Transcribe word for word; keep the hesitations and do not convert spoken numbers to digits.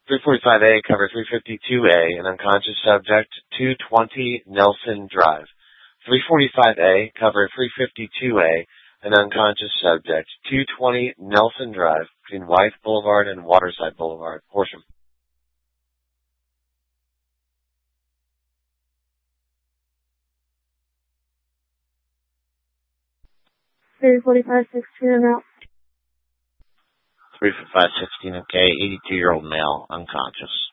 three forty-five A, cover three fifty-two A, an unconscious subject, two twenty Nelson Drive. three forty-five A, cover three fifty-two A, an unconscious subject, two twenty Nelson Drive, between Wythe Boulevard and Waterside Boulevard, Horsham. three forty-five sixteen and out. three forty-five sixteen, okay, eighty-two-year-old male, unconscious.